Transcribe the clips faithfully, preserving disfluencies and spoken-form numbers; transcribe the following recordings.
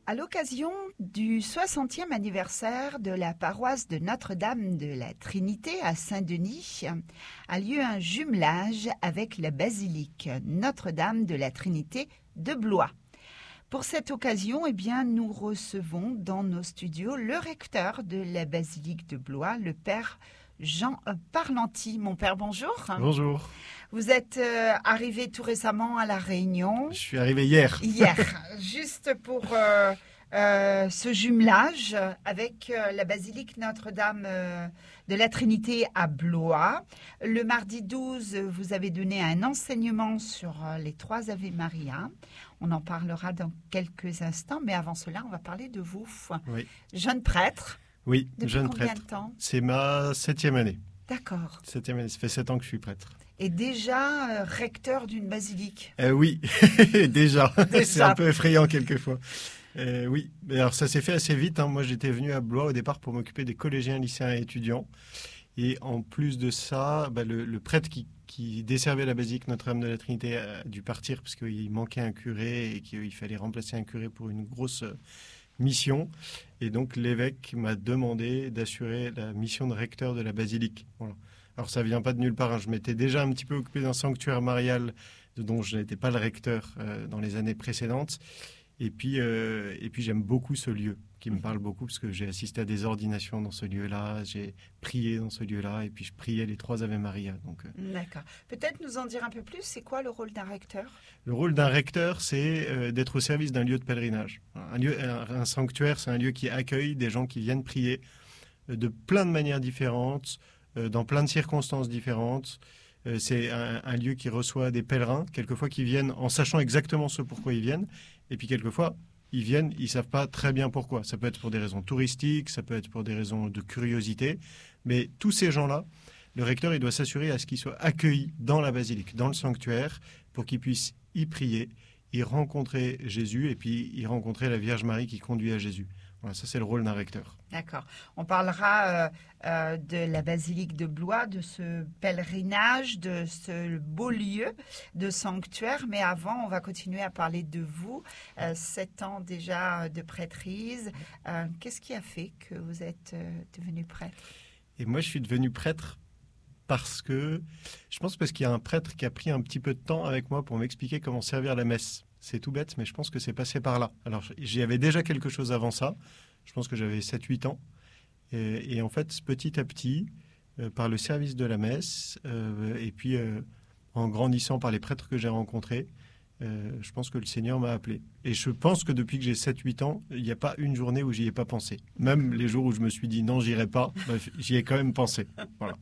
À l'occasion du soixantième anniversaire de la paroisse de Notre-Dame de la Trinité à Saint-Denis, a lieu un jumelage avec la basilique Notre-Dame de la Trinité de Blois. Pour cette occasion, eh bien, nous recevons dans nos studios le recteur de la basilique de Blois, le père Jean Parlanti. Mon père, bonjour. Bonjour. Vous êtes euh, arrivé tout récemment à La Réunion. Je suis arrivé hier. Hier, juste pour euh, euh, ce jumelage avec euh, la basilique Notre-Dame euh, de la Trinité à Blois. Le mardi douze, vous avez donné un enseignement sur euh, les trois Ave Maria. On en parlera dans quelques instants, mais avant cela, on va parler de vous. Oui. Jeune prêtre. Oui, Depuis jeune combien prêtre. de temps ? C'est ma septième année. D'accord. Septième année, ça fait sept ans que je suis prêtre. Et déjà euh, recteur d'une basilique. Euh, oui, déjà. Déjà. C'est un peu effrayant quelquefois. Euh, oui, mais alors ça s'est fait assez vite. Hein. Moi, j'étais venu à Blois au départ pour m'occuper des collégiens, lycéens et étudiants. Et en plus de ça, bah, le, le prêtre qui, qui desservait la basilique Notre-Dame de la Trinité a dû partir parce qu'il manquait un curé et qu'il fallait remplacer un curé pour une grosse mission. Et donc l'évêque m'a demandé d'assurer la mission de recteur de la basilique. Voilà. Alors ça vient pas de nulle part. Hein. Je m'étais déjà un petit peu occupé d'un sanctuaire marial dont je n'étais pas le recteur euh, dans les années précédentes. Et puis, euh, et puis j'aime beaucoup ce lieu qui me parle beaucoup parce que j'ai assisté à des ordinations dans ce lieu-là, j'ai prié dans ce lieu-là et puis je priais les trois Ave Maria. Donc, euh... D'accord. Peut-être nous en dire un peu plus. C'est quoi le rôle d'un recteur ? Le rôle d'un recteur, c'est euh, d'être au service d'un lieu de pèlerinage. Un, lieu, un, un sanctuaire, c'est un lieu qui accueille des gens qui viennent prier euh, de plein de manières différentes, euh, dans plein de circonstances différentes. Euh, c'est un, un lieu qui reçoit des pèlerins, quelquefois qui viennent en sachant exactement ce pourquoi ils viennent, et puis quelquefois ils viennent, ils ne savent pas très bien pourquoi. Ça peut être pour des raisons touristiques, ça peut être pour des raisons de curiosité, mais tous ces gens-là, le recteur il doit s'assurer à ce qu'ils soient accueillis dans la basilique, dans le sanctuaire, pour qu'ils puissent y prier, y rencontrer Jésus, et puis y rencontrer la Vierge Marie qui conduit à Jésus. Voilà, ça c'est le rôle d'un recteur. D'accord. On parlera euh, euh, de la basilique de Blois, de ce pèlerinage, de ce beau lieu de sanctuaire. Mais avant, on va continuer à parler de vous. Euh, sept ans déjà de prêtrise. Euh, qu'est-ce qui a fait que vous êtes euh, devenu prêtre ? Et moi, je suis devenu prêtre parce que, je pense parce qu'il y a un prêtre qui a pris un petit peu de temps avec moi pour m'expliquer comment servir la messe. C'est tout bête, mais je pense que c'est passé par là. Alors, j'y avais déjà quelque chose avant ça. Je pense que j'avais sept huit ans. Et, et en fait, petit à petit, euh, par le service de la messe, euh, et puis euh, en grandissant par les prêtres que j'ai rencontrés, euh, je pense que le Seigneur m'a appelé. Et je pense que depuis que j'ai sept huit ans, il n'y a pas une journée où j'y ai pas pensé. Même les jours où je me suis dit non, j'irai pas, bah, j'y ai quand même pensé. Voilà.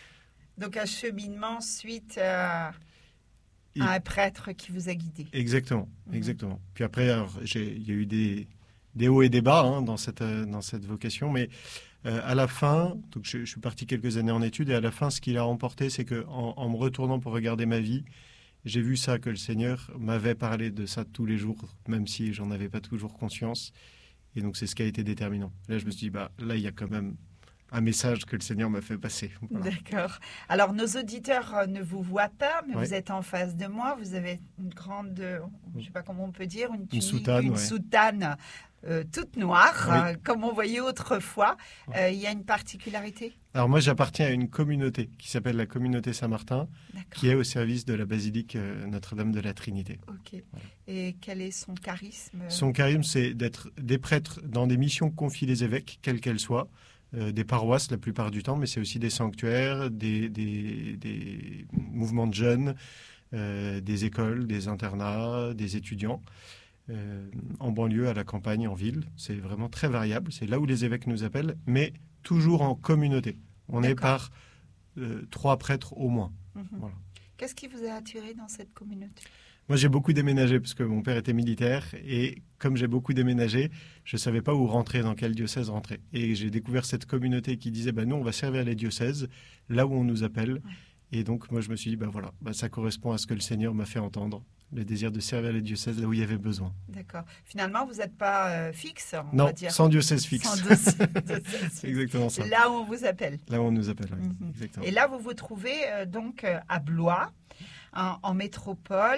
Donc, un cheminement suite à... Et... un prêtre qui vous a guidé. Exactement, mmh. exactement. Puis après, alors, j'ai, il y a eu des, des hauts et des bas hein, dans, cette, dans cette vocation, mais euh, à la fin, donc je, je suis parti quelques années en études, et à la fin, ce qu'il a remporté, c'est qu'en en me retournant pour regarder ma vie, j'ai vu ça, que le Seigneur m'avait parlé de ça tous les jours, même si j'en avais pas toujours conscience. Et donc, c'est ce qui a été déterminant. Là, je me suis dit, bah, là, il y a quand même un message que le Seigneur m'a fait passer. Voilà. D'accord. Alors, nos auditeurs ne vous voient pas, mais ouais. vous êtes en face de moi. Vous avez une grande, je ne sais pas comment on peut dire, une, tunique, une soutane, une ouais. soutane euh, toute noire, oui. euh, comme on voyait autrefois. Il ouais. euh, y a une particularité ? Alors, moi, j'appartiens à une communauté qui s'appelle la communauté Saint-Martin, D'accord. qui est au service de la basilique Notre-Dame de la Trinité. Ok. Voilà. Et quel est son charisme ? Son charisme, c'est d'être des prêtres dans des missions que confient les évêques, quelles qu'elles soient. Euh, des paroisses la plupart du temps, mais c'est aussi des sanctuaires, des, des, des mouvements de jeunes, euh, des écoles, des internats, des étudiants, euh, en banlieue, à la campagne, en ville. C'est vraiment très variable. C'est là où les évêques nous appellent, mais toujours en communauté. On D'accord. est par euh, trois prêtres au moins. Mmh. Voilà. Qu'est-ce qui vous a attiré dans cette communauté ? Moi, j'ai beaucoup déménagé parce que mon père était militaire et comme j'ai beaucoup déménagé, je ne savais pas où rentrer, dans quel diocèse rentrer. Et j'ai découvert cette communauté qui disait bah, « nous, on va servir les diocèses là où on nous appelle ouais. ». Et donc, moi, je me suis dit bah, « voilà, bah, ça correspond à ce que le Seigneur m'a fait entendre, le désir de servir les diocèses là où il y avait besoin ». D'accord. Finalement, vous n'êtes pas euh, fixe, on non, va dire. sans diocèse fixe. Sans diocèse fixe. Exactement ça. Là où on vous appelle. Là où on nous appelle, oui. Mm-hmm. Exactement. Et là, vous vous trouvez euh, donc euh, à Blois, en, en métropole.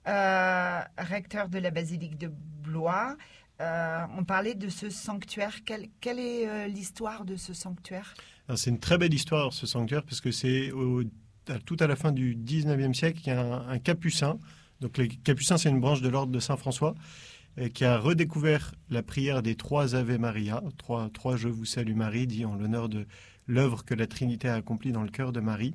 euh, recteur de la basilique de Blois. Euh, on parlait de ce sanctuaire. Quelle, quelle est euh, l'histoire de ce sanctuaire? Alors, c'est une très belle histoire, ce sanctuaire, parce que c'est au, à, tout à la fin du dix-neuvième siècle qu'il y a un, un capucin. Donc, les capucins, c'est une branche de l'ordre de Saint-François, euh, qui a redécouvert la prière des trois Ave Maria, trois, trois Je vous salue Marie, dit en l'honneur de l'œuvre que la Trinité a accomplie dans le cœur de Marie,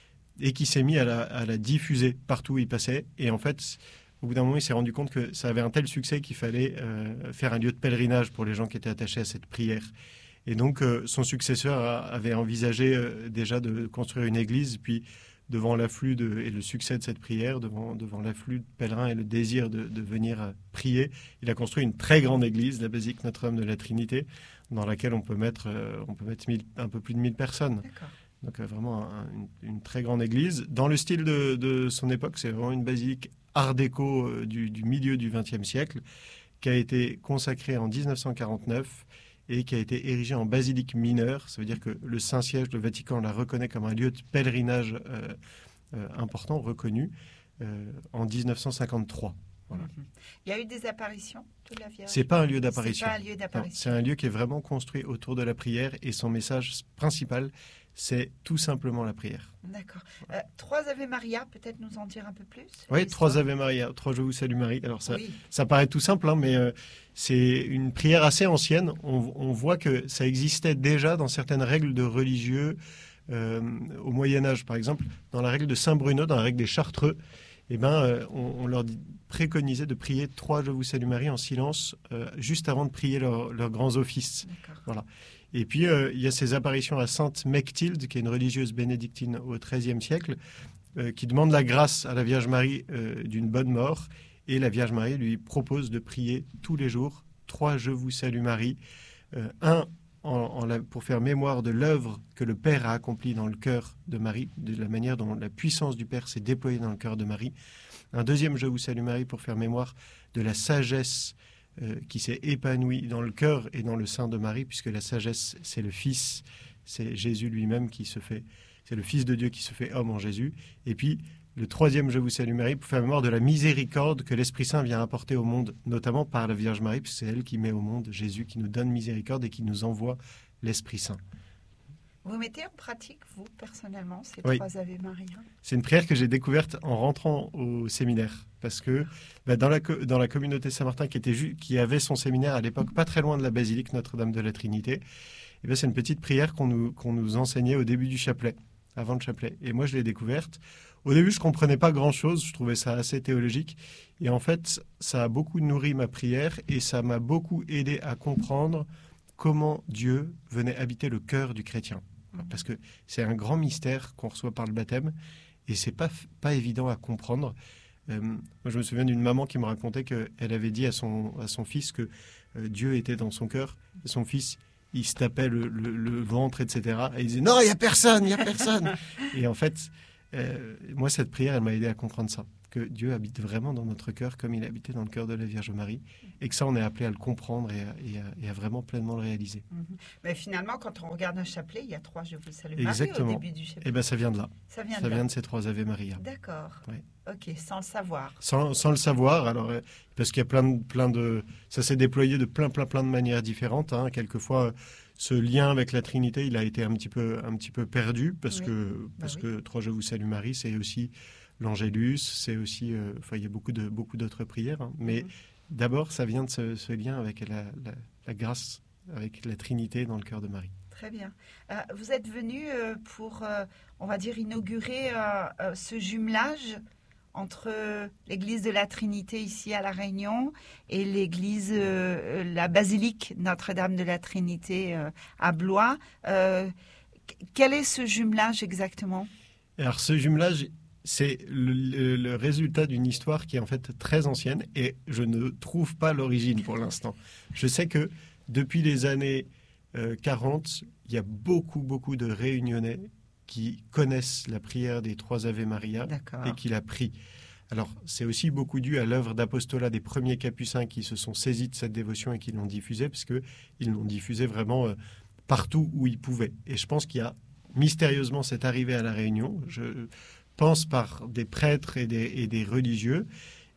et qui s'est mis à la, à la diffuser partout où il passait. Et en fait, au bout d'un moment, il s'est rendu compte que ça avait un tel succès qu'il fallait euh, faire un lieu de pèlerinage pour les gens qui étaient attachés à cette prière. Et donc, euh, son successeur a, avait envisagé euh, déjà de construire une église, puis devant l'afflux de, et le succès de cette prière, devant, devant l'afflux de pèlerins et le désir de, de venir euh, prier, il a construit une très grande église, la basilique Notre-Dame de la Trinité, dans laquelle on peut mettre, euh, on peut mettre mille, un peu plus de mille personnes. D'accord. Donc euh, vraiment un, une, une très grande église. Dans le style de, de son époque, c'est vraiment une basilique art déco euh, du, du milieu du vingtième siècle, qui a été consacrée en dix-neuf cent quarante-neuf et qui a été érigée en basilique mineure. Ça veut dire que le Saint-Siège, le Vatican, la reconnaît comme un lieu de pèlerinage euh, euh, important, reconnu, euh, en dix-neuf cent cinquante-trois. Voilà. Mm-hmm. Il y a eu des apparitions de la Vierge? C'est pas un lieu d'apparition. C'est pas un lieu d'apparition. Non, c'est un lieu qui est vraiment construit autour de la prière et son message principal, c'est tout simplement la prière. D'accord. Euh, trois Ave Maria, peut-être nous en dire un peu plus? Oui, trois Ave Maria, trois Je vous salue Marie. Alors ça, oui. ça paraît tout simple, hein, mais euh, c'est une prière assez ancienne. On, on voit que ça existait déjà dans certaines règles de religieux euh, au Moyen-Âge, par exemple, dans la règle de Saint-Bruno, dans la règle des Chartreux. Eh ben, euh, on, on leur dit, préconisait de prier trois Je vous salue Marie en silence, euh, juste avant de prier leurs leur grands offices. D'accord. Voilà. Et puis, euh, il y a ces apparitions à Sainte Mechtilde, qui est une religieuse bénédictine au treizième siècle, euh, qui demande la grâce à la Vierge Marie euh, d'une bonne mort. Et la Vierge Marie lui propose de prier tous les jours trois Je vous salue Marie. Euh, un, en, en la, pour faire mémoire de l'œuvre que le Père a accomplie dans le cœur de Marie, de la manière dont la puissance du Père s'est déployée dans le cœur de Marie. Un deuxième Je vous salue Marie pour faire mémoire de la sagesse euh, qui s'est épanouie dans le cœur et dans le sein de Marie, puisque la sagesse, c'est le Fils, c'est Jésus lui-même qui se fait, c'est le Fils de Dieu qui se fait homme en Jésus. Et puis, le troisième Je vous salue Marie pour faire mémoire de la miséricorde que l'Esprit Saint vient apporter au monde, notamment par la Vierge Marie, puisque c'est elle qui met au monde Jésus, qui nous donne miséricorde et qui nous envoie l'Esprit Saint. Vous mettez en pratique, vous, personnellement, ces oui. trois Ave Maria? C'est une prière que j'ai découverte en rentrant au séminaire. Parce que bah, dans, la, dans la communauté Saint-Martin, qui, était ju- qui avait son séminaire à l'époque pas très loin de la basilique Notre-Dame de la Trinité, et bah, c'est une petite prière qu'on nous, qu'on nous enseignait au début du chapelet, avant le chapelet. Et moi, je l'ai découverte. Au début, je ne comprenais pas grand-chose. Je trouvais ça assez théologique. Et en fait, ça a beaucoup nourri ma prière et ça m'a beaucoup aidé à comprendre comment Dieu venait habiter le cœur du chrétien. Parce que c'est un grand mystère qu'on reçoit par le baptême et c'est pas, pas évident à comprendre. Euh, moi, je me souviens d'une maman qui me racontait qu'elle avait dit à son, à son fils que euh, Dieu était dans son cœur. Et son fils, il se tapait le, le, le ventre, et cetera. Et il disait « Non, il n'y a personne, il n'y a personne !» Et en fait, euh, moi, cette prière, elle m'a aidé à comprendre ça. Que Dieu habite vraiment dans notre cœur comme il habitait dans le cœur de la Vierge Marie et que ça, on est appelé à le comprendre et à, et à, et à vraiment pleinement le réaliser. Mmh. Mais finalement, quand on regarde un chapelet, il y a trois Je vous salue Marie Exactement. au début du chapelet. Et bien, ça vient de là. Ça vient, ça de, vient là. de ces trois Ave Maria. D'accord. Ouais. Ok, sans le savoir. Sans, sans le savoir, alors, euh, parce qu'il y a plein de, plein de... Ça s'est déployé de plein, plein, plein de manières différentes. Hein. Quelquefois, euh, ce lien avec la Trinité, il a été un petit peu, un petit peu perdu parce oui. que, parce bah, que oui. trois Je vous salue Marie, c'est aussi l'Angélus, c'est aussi... Euh, enfin, il y a beaucoup, de, beaucoup d'autres prières. Hein. Mais mmh. d'abord, ça vient de ce, ce lien avec la, la, la grâce, avec la Trinité dans le cœur de Marie. Très bien. Euh, vous êtes venu euh, pour, euh, on va dire, inaugurer euh, euh, ce jumelage entre l'église de la Trinité ici à La Réunion et l'église, euh, la basilique Notre-Dame de la Trinité euh, à Blois. Euh, quel est ce jumelage exactement? Alors, ce jumelage, c'est le, le, le résultat d'une histoire qui est en fait très ancienne et je ne trouve pas l'origine pour l'instant. Je sais que depuis les années euh, quarante, il y a beaucoup, beaucoup de Réunionnais qui connaissent la prière des trois Ave Maria D'accord. et qui la prient. Alors, c'est aussi beaucoup dû à l'œuvre d'apostolat des premiers capucins qui se sont saisis de cette dévotion et qui l'ont diffusée, parce qu'ils l'ont diffusée vraiment euh, partout où ils pouvaient. Et je pense qu'il y a mystérieusement cette arrivée à La Réunion, je pense par des prêtres et des, et des religieux,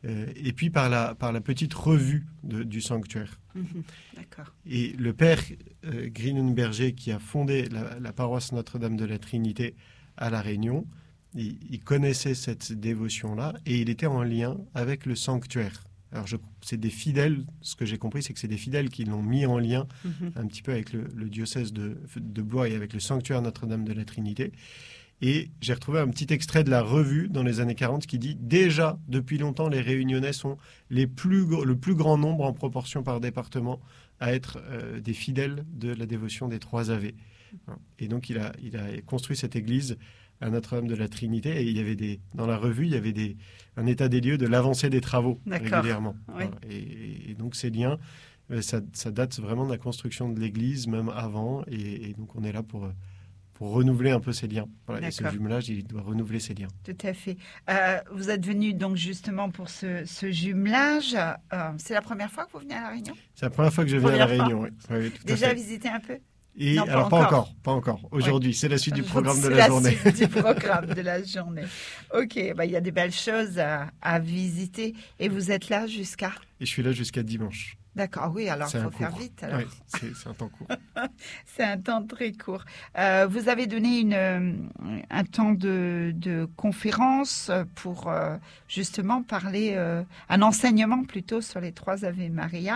euh, et puis par la, par la petite revue de, du sanctuaire. Mmh, d'accord. Et le père euh, Grinenberger, qui a fondé la, la paroisse Notre-Dame de la Trinité à La Réunion, il, il connaissait cette dévotion-là et il était en lien avec le sanctuaire. Alors, je, c'est des fidèles, ce que j'ai compris, c'est que c'est des fidèles qui l'ont mis en lien mmh. un petit peu avec le, le diocèse de, de Blois et avec le sanctuaire Notre-Dame de la Trinité. Et j'ai retrouvé un petit extrait de la revue dans les années quarante qui dit « Déjà, depuis longtemps, les Réunionnais sont les plus, le plus grand nombre en proportion par département à être euh, des fidèles de la dévotion des trois Ave. » Et donc, il a, il a construit cette église à Notre-Dame de la Trinité, et il y avait des, dans la revue, il y avait des, un état des lieux de l'avancée des travaux D'accord. régulièrement. Oui. Voilà. Et, et donc ces liens, ça, ça date vraiment de la construction de l'église, même avant, et, et donc on est là pour, pour renouveler un peu ces liens. Voilà. Et ce jumelage, il doit renouveler ces liens. Tout à fait. Euh, vous êtes venu donc justement pour ce, ce jumelage. Euh, c'est la première fois que vous venez à La Réunion ? C'est la première fois que je viens première à La Réunion, oui. oui tout Déjà à fait. visité un peu ? Et non, alors pas pas encore, encore, pas encore. Aujourd'hui, oui. c'est la suite du programme c'est de la, la journée. C'est la suite du programme de la journée. Ok, bah il y a des belles choses à, à visiter. Et vous êtes là jusqu'à ? Et je suis là jusqu'à dimanche. D'accord, oui, alors il faut faire vite. Alors. Oui, c'est, c'est un temps court. C'est un temps très court. Euh, vous avez donné une, un temps de, de conférence pour euh, justement parler, euh, un enseignement plutôt sur les trois Ave Maria. Euh,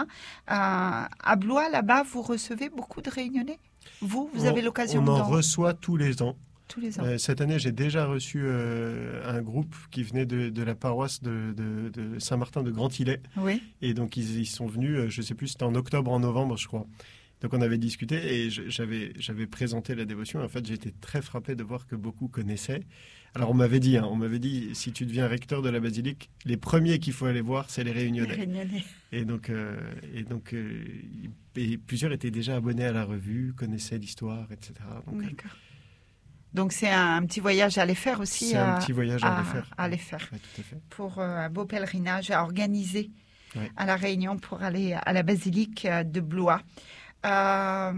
à Blois, là-bas, vous recevez beaucoup de Réunionnais ? Vous, vous on, avez l'occasion On en d'en... reçoit tous les ans. Tous les ans. Euh, cette année, j'ai déjà reçu euh, un groupe qui venait de, de la paroisse de, de, de Saint-Martin de Grand-Îlet. Oui. Et donc, ils, ils sont venus, euh, je ne sais plus, c'était en octobre, en novembre, je crois. Donc, on avait discuté et je, j'avais, j'avais présenté la dévotion. En fait, j'étais très frappé de voir que beaucoup connaissaient. Alors, on m'avait dit, hein, on m'avait dit, si tu deviens recteur de la basilique, les premiers qu'il faut aller voir, c'est les Réunionnais. Les Réunionnais. Et donc, euh, et donc euh, et plusieurs étaient déjà abonnés à la revue, connaissaient l'histoire, et cetera. Donc, D'accord. Donc, c'est un, un petit voyage à aller faire aussi. C'est à, un petit voyage à, à aller faire. À aller faire. Ouais, tout à fait. Pour euh, un beau pèlerinage à organiser ouais. à La Réunion pour aller à la basilique de Blois. Euh,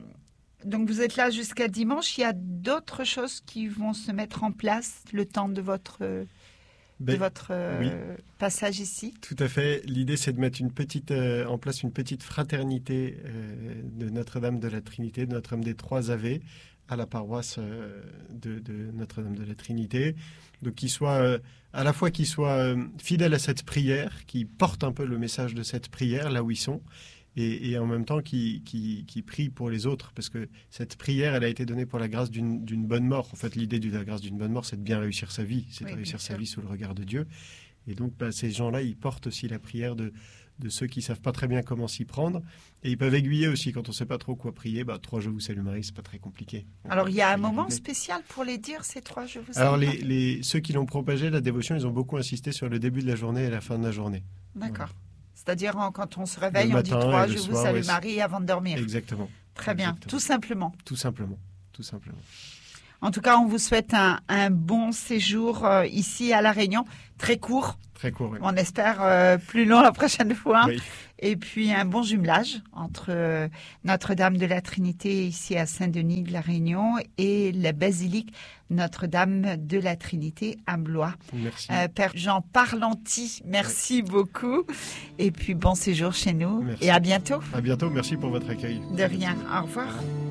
donc, vous êtes là jusqu'à dimanche. Il y a d'autres choses qui vont se mettre en place le temps de votre, ben, de votre euh, oui. passage ici. Tout à fait. L'idée, c'est de mettre une petite, euh, en place une petite fraternité euh, de Notre-Dame de la Trinité, de Notre-Dame des Trois Ave, à la paroisse euh, de, de Notre-Dame de la Trinité. Donc, qu'il soit, euh, à la fois qu'ils soient euh, fidèles à cette prière, qui portent un peu le message de cette prière là où ils sont, et, et en même temps qui, qui, qui prie pour les autres, parce que cette prière, elle a été donnée pour la grâce d'une, d'une bonne mort. En fait, l'idée de la grâce d'une bonne mort, c'est de bien réussir sa vie, c'est oui, de réussir sa vie sous le regard de Dieu. Et donc, bah, ces gens-là, ils portent aussi la prière de, de ceux qui ne savent pas très bien comment s'y prendre. Et ils peuvent aiguiller aussi, quand on ne sait pas trop quoi prier. Bah, trois Je vous salue Marie, c'est pas très compliqué. On Alors, il y a un moment spécial pour les dire, ces trois Je vous salue Alors, Marie. les, les, ceux qui l'ont propagé, la dévotion, ils ont beaucoup insisté sur le début de la journée et la fin de la journée. D'accord. Voilà. C'est-à-dire, quand on se réveille, on dit trois Je vous salue Marie avant de dormir. Exactement. Très bien, Exactement. tout simplement. Tout simplement, tout simplement. En tout cas, on vous souhaite un, un bon séjour euh, ici à La Réunion, très court. Très court, oui. On espère euh, plus long la prochaine fois. Oui. Et puis un bon jumelage entre euh, Notre-Dame de la Trinité ici à Saint-Denis de La Réunion et la basilique Notre-Dame de la Trinité à Blois. Merci. Euh, Père Jean Parlanti, merci oui. beaucoup. Et puis bon séjour chez nous. Merci. Et à bientôt. À bientôt, merci pour votre accueil. De rien, au revoir.